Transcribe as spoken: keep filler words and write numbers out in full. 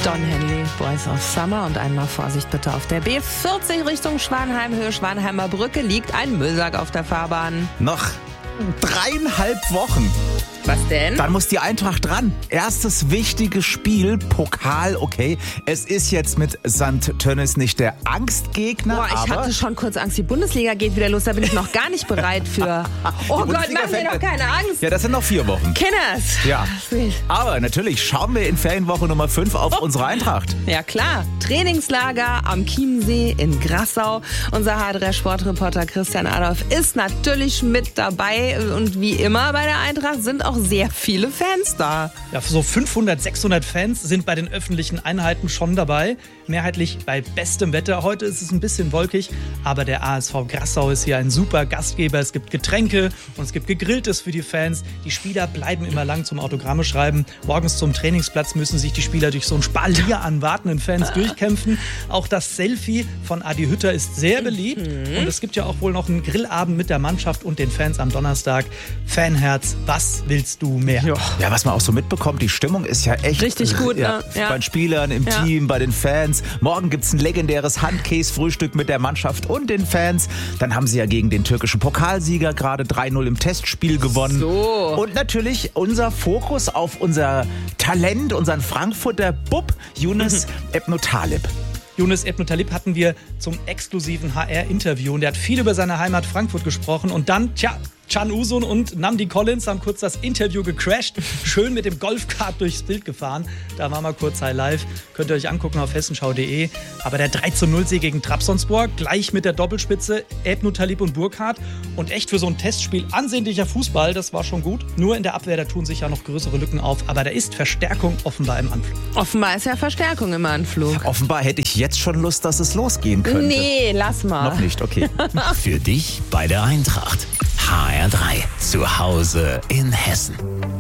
Don Henley, Boys of Summer. Und einmal Vorsicht bitte auf der B vierzig Richtung Schwanheim, Höhe Schwanheimer Brücke, liegt ein Müllsack auf der Fahrbahn. Noch dreieinhalb Wochen. Was denn? Dann muss die Eintracht dran. Erstes wichtiges Spiel, Pokal, okay. Es ist jetzt mit Sankt Tönnies nicht der Angstgegner, Boah, ich aber hatte schon kurz Angst, die Bundesliga geht wieder los, da bin ich noch gar nicht bereit für. Oh Gott, mach mir doch keine Angst. Ja, das sind noch vier Wochen. Kenners. Ja, aber natürlich schauen wir in Ferienwoche Nummer fünf auf oh. unsere Eintracht. Ja klar, Trainingslager am Chiemsee in Grassau. Unser H drei Sportreporter Christian Adolf ist natürlich mit dabei und wie immer bei der Eintracht sind auch sehr viele Fans da. Ja, so fünfhundert, sechshundert Fans sind bei den öffentlichen Einheiten schon dabei. Mehrheitlich bei bestem Wetter. Heute ist es ein bisschen wolkig, aber der A S V Grassau ist hier ein super Gastgeber. Es gibt Getränke und es gibt Gegrilltes für die Fans. Die Spieler bleiben immer lang zum Autogramme schreiben. Morgens zum Trainingsplatz müssen sich die Spieler durch so ein Spalier an wartenden Fans durchkämpfen. Auch das Selfie von Adi Hütter ist sehr beliebt. Mhm. Und es gibt ja auch wohl noch einen Grillabend mit der Mannschaft und den Fans am Donnerstag. Fanherz, was willst du mehr? Ja, ja, was man auch so mitbekommt, die Stimmung ist ja echt richtig gut. Ja, ne? ja. Bei den Spielern, im ja. Team, bei den Fans. Morgen gibt es ein legendäres Handkäse-Frühstück mit der Mannschaft und den Fans. Dann haben sie ja gegen den türkischen Pokalsieger gerade drei null im Testspiel gewonnen. So. Und natürlich unser Fokus auf unser Talent, unseren Frankfurter Bub, Younes mhm. Ebnotalib. Younes Ebnotalib hatten wir zum exklusiven H R-Interview und der hat viel über seine Heimat Frankfurt gesprochen und dann, tja, Can Uzun und Nnamdi Collins haben kurz das Interview gecrashed, schön mit dem Golfkart durchs Bild gefahren. Da waren wir kurz High Live, könnt ihr euch angucken auf hessenschau punkt de. Aber der drei zu null Sieg gegen Trabzonspor, gleich mit der Doppelspitze Ebnotalib und Burkhardt. Und echt für so ein Testspiel ansehnlicher Fußball, das war schon gut. Nur in der Abwehr, da tun sich ja noch größere Lücken auf. Aber da ist Verstärkung offenbar im Anflug. Offenbar ist ja Verstärkung im Anflug. Offenbar hätte ich jetzt schon Lust, dass es losgehen könnte. Nee, lass mal. Noch nicht, okay. Für dich bei der Eintracht. H R drei. Zu Hause in Hessen.